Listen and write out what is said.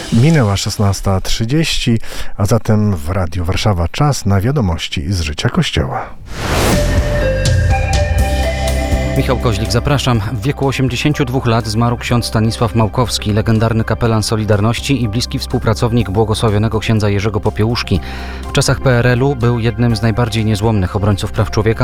Minęła 16:30, a zatem w Radiu Warszawa czas na wiadomości z życia Kościoła. Michał Koźlik, zapraszam. W wieku 82 lat zmarł ksiądz Stanisław Małkowski, legendarny kapelan Solidarności i bliski współpracownik błogosławionego księdza Jerzego Popiełuszki. W czasach PRL-u był jednym z najbardziej niezłomnych obrońców praw człowieka.